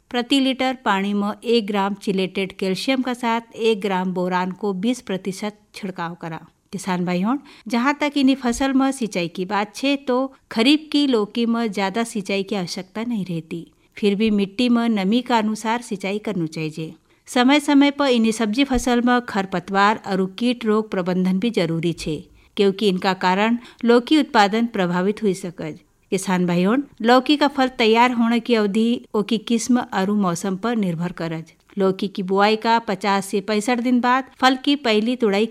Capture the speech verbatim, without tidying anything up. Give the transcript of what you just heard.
प्रति लीटर पानी में एक ग्राम चिलेटेड कैल्शियम का साथ एक ग्राम बोरान को बीस प्रतिशत छिड़काव करा। किसान भाइयों, जहाँ तक इन्हीं फसल में सिंचाई की बात है तो खरीफ की लौकी में ज्यादा सिंचाई की आवश्यकता नहीं रहती। फिर भी मिट्टी में नमी का अनुसार सिंचाई करनी चाहिए। समय समय पर इन्हीं सब्जी फसल में खरपतवार और कीट रोग प्रबंधन भी जरूरी है, क्योंकि इनका कारण लौकी उत्पादन प्रभावित हो सके। किसान भाइयों, लौकी का फल तैयार होने की अवधि ओकी किस्म और मौसम पर निर्भर करज। लौकी की बुआई का पचास से पैंसठ दिन बाद फल की पहली तुड़ाई